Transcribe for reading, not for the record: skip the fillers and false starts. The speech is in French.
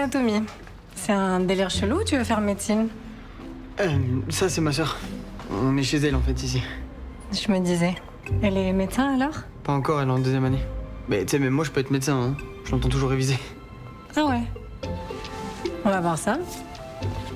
l'anatomie. C'est un délire chelou ou tu veux faire médecine? Ça, c'est ma sœur. On est chez elle, en fait, ici. Je me disais. Elle est médecin alors? Pas encore, elle est en 2e année. Mais tu sais, même moi, je peux être médecin, hein. Je l'entends toujours réviser. Ah ouais. On va voir ça.